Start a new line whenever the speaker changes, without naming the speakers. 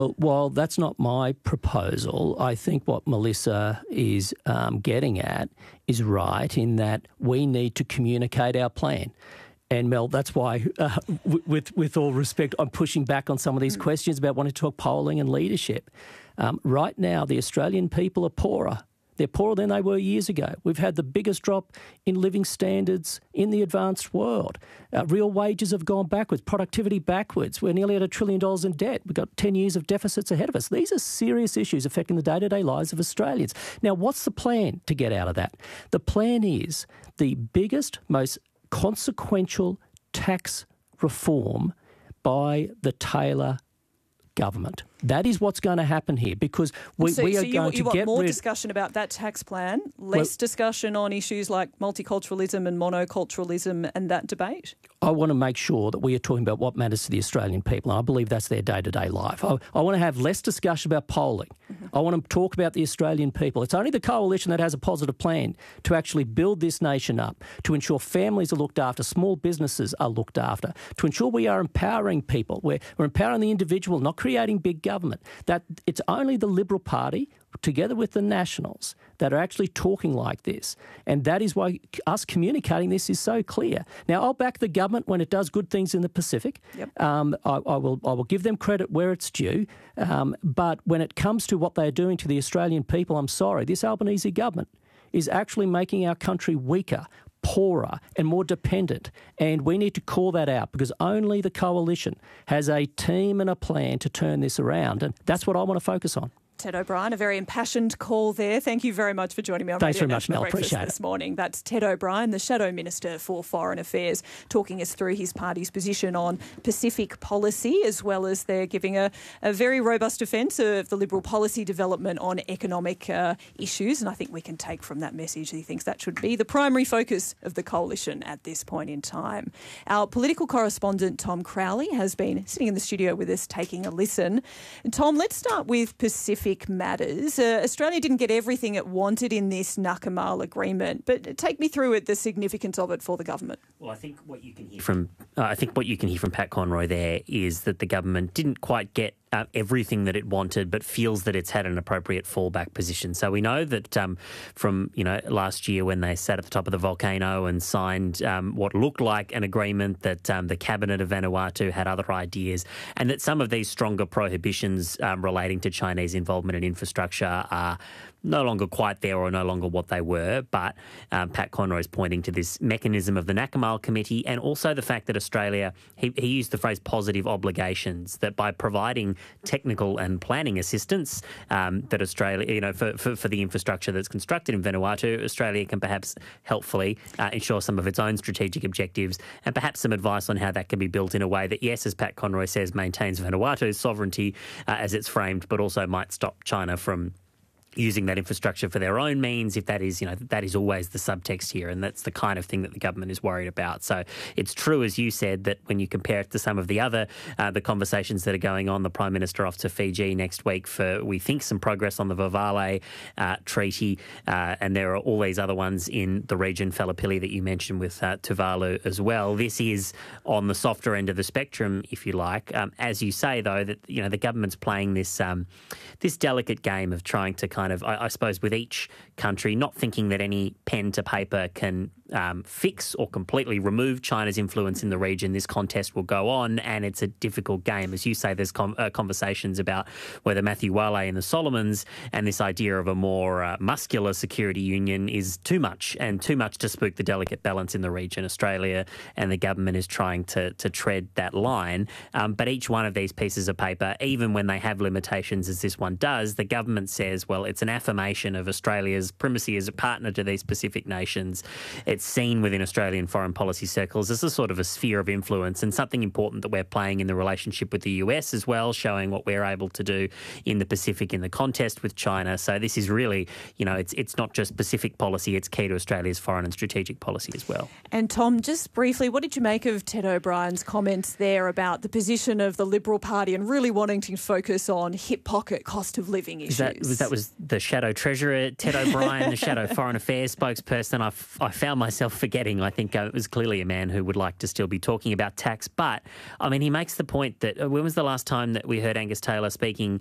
Well, while that's not my proposal, I think what Melissa is getting at is right in that we need to communicate our plan. And Mel, that's why, with all respect, I'm pushing back on some of these questions about wanting to talk polling and leadership. Right now, the Australian people are poorer. They're poorer than they were years ago. We've had the biggest drop in living standards in the advanced world. Real wages have gone backwards, productivity backwards. We're nearly at $1 trillion in debt. We've got 10 years of deficits ahead of us. These are serious issues affecting the day-to-day lives of Australians. Now, what's the plan to get out of that? The plan is the biggest, most consequential tax reform by the Taylor government. That is what's going to happen here because we are going to get rid...
You want more discussion about that tax plan, less discussion on issues like multiculturalism and monoculturalism and that debate?
I want to make sure that we are talking about what matters to the Australian people, and I believe that's their day-to-day life. I want to have less discussion about polling. I want to talk about the Australian people. It's only the coalition that has a positive plan to actually build this nation up, to ensure families are looked after, small businesses are looked after, to ensure we are empowering people. We're empowering the individual, not creating big government. That it's only the Liberal Party, together with the Nationals, that are actually talking like this. And that is why us communicating this is so clear. Now, I'll back the government when it does good things in the Pacific. Yep. I will give them credit where it's due. But when it comes to what they're doing to the Australian people, I'm sorry, this Albanese government is actually making our country weaker, poorer and more dependent. And we need to call that out because only the coalition has a team and a plan to turn this around. And that's what I want to focus on.
Ted O'Brien, a very impassioned call there. Thank you very much for joining me on
Thanks
Radio
very much,
National
Mel.
Breakfast
Appreciate
this
it.
morning. That's Ted O'Brien, the Shadow Minister for Foreign Affairs, talking us through his party's position on Pacific policy, as well as they're giving a very robust defence of the Liberal policy development on economic issues. And I think we can take from that message he thinks that should be the primary focus of the coalition at this point in time. Our political correspondent, Tom Crowley, has been sitting in the studio with us taking a listen. And Tom, let's start with Pacific matters. Australia didn't get everything it wanted in this Nakamal agreement, but take me through the significance of it for the government.
Well, I think what you can hear from Pat Conroy there is that the government didn't quite get everything that it wanted, but feels that it's had an appropriate fallback position. So we know that from last year when they sat at the top of the volcano and signed what looked like an agreement that the cabinet of Vanuatu had other ideas, and that some of these stronger prohibitions relating to Chinese involvement in infrastructure are no longer quite there or no longer what they were. But Pat Conroy is pointing to this mechanism of the Nakamal Committee and also the fact that Australia, he used the phrase positive obligations, that by providing technical and planning assistance that Australia, for the infrastructure that's constructed in Vanuatu, Australia can perhaps helpfully ensure some of its own strategic objectives and perhaps some advice on how that can be built in a way that, yes, as Pat Conroy says, maintains Vanuatu's sovereignty as it's framed, but also might stop China from using that infrastructure for their own means, if that is, that is always the subtext here, and that's the kind of thing that the government is worried about. So it's true, as you said, that when you compare it to some of the other the conversations that are going on, the Prime Minister off to Fiji next week for, we think, some progress on the Vavale Treaty, and there are all these other ones in the region, Falapili, that you mentioned with Tuvalu as well. This is on the softer end of the spectrum, if you like. As you say, though, that the government's playing this this delicate game of trying to kind of, I suppose, with each country, not thinking that any pen to paper can fix or completely remove China's influence in the region. This contest will go on, and it's a difficult game. As you say, there's conversations about whether Matthew Wale in the Solomons and this idea of a more muscular security union is too much, and too much to spook the delicate balance in the region. Australia and the government is trying to tread that line. But each one of these pieces of paper, even when they have limitations as this one does, the government says, well, it's an affirmation of Australia's primacy as a partner to these Pacific nations. It's seen within Australian foreign policy circles as a sort of a sphere of influence and something important that we're playing in the relationship with the US as well, showing what we're able to do in the Pacific in the contest with China. So this is really, it's not just Pacific policy, it's key to Australia's foreign and strategic policy as well.
And Tom, just briefly, what did you make of Ted O'Brien's comments there about the position of the Liberal Party and really wanting to focus on hip pocket cost of living issues?
That was the Shadow Treasurer, Ted O'Brien, the Shadow Foreign Affairs spokesperson. I found myself myself forgetting. I think it was clearly a man who would like to still be talking about tax. But, I mean, he makes the point that when was the last time that we heard Angus Taylor speaking